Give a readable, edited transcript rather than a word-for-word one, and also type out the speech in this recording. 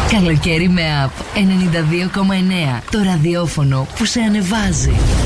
Καλοκαίρι με ΑΠ 92,9. Το ραδιόφωνο που σε ανεβάζει.